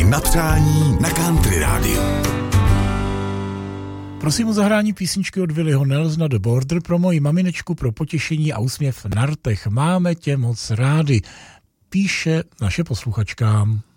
Na přání na Country rádiu. Prosím o zahrání písničky od Willyho Nelsona The Border pro moji maminečku pro potěšení a úsměv na rtech. Máme tě moc rádi, píše naše posluchačka.